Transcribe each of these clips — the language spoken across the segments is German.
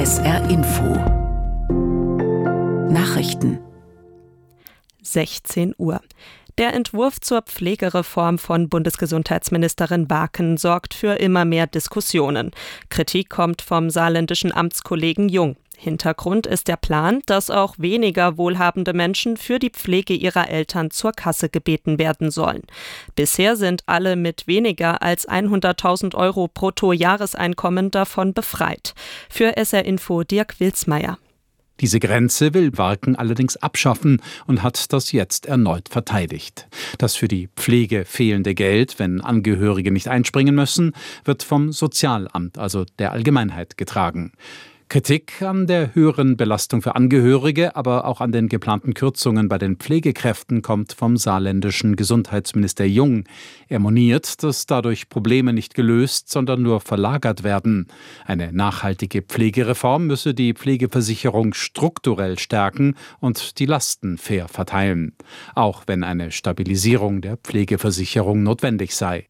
SR Info Nachrichten 16 Uhr. Der Entwurf zur Pflegereform von Bundesgesundheitsministerin Barken sorgt für immer mehr Diskussionen. Kritik kommt vom saarländischen Amtskollegen Jung. Hintergrund ist der Plan, dass auch weniger wohlhabende Menschen für die Pflege ihrer Eltern zur Kasse gebeten werden sollen. Bisher sind alle mit weniger als 100.000 Euro Bruttojahreseinkommen davon befreit. Für SR Info Dirk Wilsmeier. Diese Grenze will Barken allerdings abschaffen und hat das jetzt erneut verteidigt. Das für die Pflege fehlende Geld, wenn Angehörige nicht einspringen müssen, wird vom Sozialamt, also der Allgemeinheit, getragen. Kritik an der höheren Belastung für Angehörige, aber auch an den geplanten Kürzungen bei den Pflegekräften kommt vom saarländischen Gesundheitsminister Jung. Er moniert, dass dadurch Probleme nicht gelöst, sondern nur verlagert werden. Eine nachhaltige Pflegereform müsse die Pflegeversicherung strukturell stärken und die Lasten fair verteilen. Auch wenn eine Stabilisierung der Pflegeversicherung notwendig sei.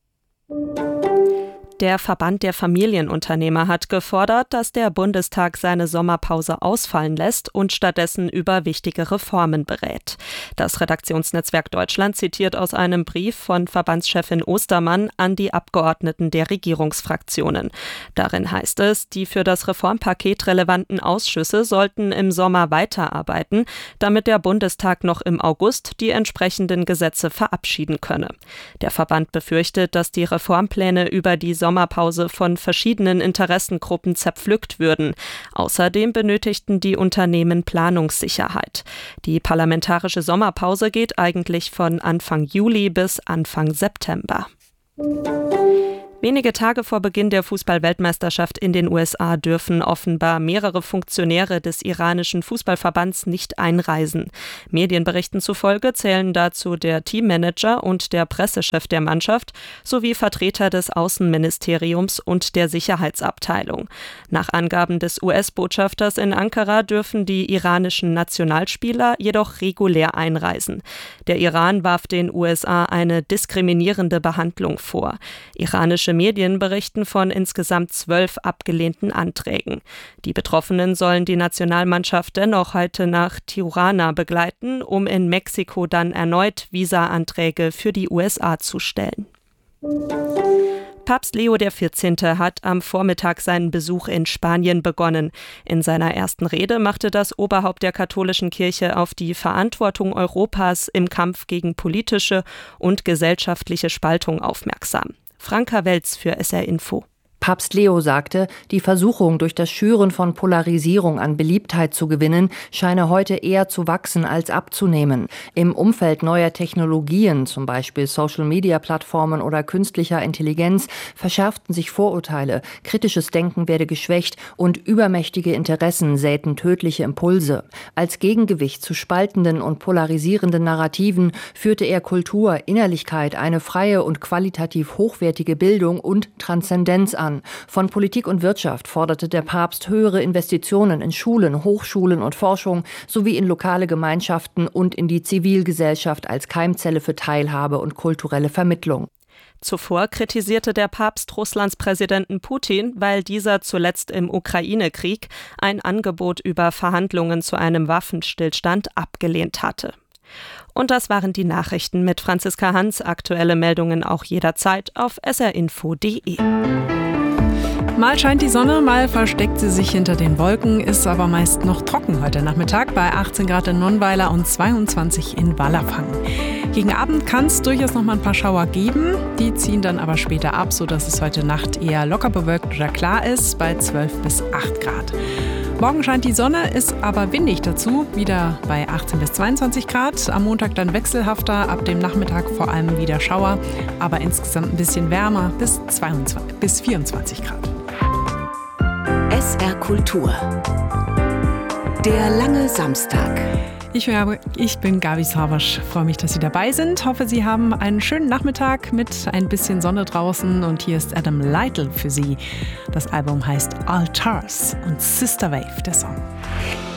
Der Verband der Familienunternehmer hat gefordert, dass der Bundestag seine Sommerpause ausfallen lässt und stattdessen über wichtige Reformen berät. Das Redaktionsnetzwerk Deutschland zitiert aus einem Brief von Verbandschefin Ostermann an die Abgeordneten der Regierungsfraktionen. Darin heißt es, die für das Reformpaket relevanten Ausschüsse sollten im Sommer weiterarbeiten, damit der Bundestag noch im August die entsprechenden Gesetze verabschieden könne. Der Verband befürchtet, dass die Reformpläne über die Sommerpause von verschiedenen Interessengruppen zerpflückt würden. Außerdem benötigten die Unternehmen Planungssicherheit. Die parlamentarische Sommerpause geht eigentlich von Anfang Juli bis Anfang September. Wenige Tage vor Beginn der Fußball-Weltmeisterschaft in den USA dürfen offenbar mehrere Funktionäre des iranischen Fußballverbands nicht einreisen. Medienberichten zufolge zählen dazu der Teammanager und der Pressechef der Mannschaft sowie Vertreter des Außenministeriums und der Sicherheitsabteilung. Nach Angaben des US-Botschafters in Ankara dürfen die iranischen Nationalspieler jedoch regulär einreisen. Der Iran warf den USA eine diskriminierende Behandlung vor. Iranische Medien berichten von insgesamt 12 abgelehnten Anträgen. Die Betroffenen sollen die Nationalmannschaft dennoch heute nach Tirana begleiten, um in Mexiko dann erneut Visa-Anträge für die USA zu stellen. Papst Leo XIV. Hat am Vormittag seinen Besuch in Spanien begonnen. In seiner ersten Rede machte das Oberhaupt der katholischen Kirche auf die Verantwortung Europas im Kampf gegen politische und gesellschaftliche Spaltung aufmerksam. Franka Welz für SR Info. Papst Leo sagte, die Versuchung, durch das Schüren von Polarisierung an Beliebtheit zu gewinnen, scheine heute eher zu wachsen als abzunehmen. Im Umfeld neuer Technologien, zum Beispiel Social-Media-Plattformen oder künstlicher Intelligenz, verschärften sich Vorurteile, kritisches Denken werde geschwächt und übermächtige Interessen säten tödliche Impulse. Als Gegengewicht zu spaltenden und polarisierenden Narrativen führte er Kultur, Innerlichkeit, eine freie und qualitativ hochwertige Bildung und Transzendenz an. Von Politik und Wirtschaft forderte der Papst höhere Investitionen in Schulen, Hochschulen und Forschung sowie in lokale Gemeinschaften und in die Zivilgesellschaft als Keimzelle für Teilhabe und kulturelle Vermittlung. Zuvor kritisierte der Papst Russlands Präsidenten Putin, weil dieser zuletzt im Ukraine-Krieg ein Angebot über Verhandlungen zu einem Waffenstillstand abgelehnt hatte. Und das waren die Nachrichten mit Franziska Hans. Aktuelle Meldungen auch jederzeit auf srinfo.de. Mal scheint die Sonne, mal versteckt sie sich hinter den Wolken, ist aber meist noch trocken heute Nachmittag bei 18 Grad in Nonnweiler und 22 in Wallerfangen. Gegen Abend kann es durchaus noch mal ein paar Schauer geben, die ziehen dann aber später ab, sodass es heute Nacht eher locker bewölkt oder klar ist bei 12 bis 8 Grad. Morgen scheint die Sonne, ist aber windig dazu, wieder bei 18 bis 22 Grad. Am Montag dann wechselhafter, ab dem Nachmittag vor allem wieder Schauer, aber insgesamt ein bisschen wärmer bis 24 Grad. SR Kultur. Der lange Samstag. Ich bin Gabi Savasch. Freue mich, dass Sie dabei sind. Hoffe, Sie haben einen schönen Nachmittag mit ein bisschen Sonne draußen. Und hier ist Adam Lytle für Sie. Das Album heißt Altars und Sister Wave, der Song.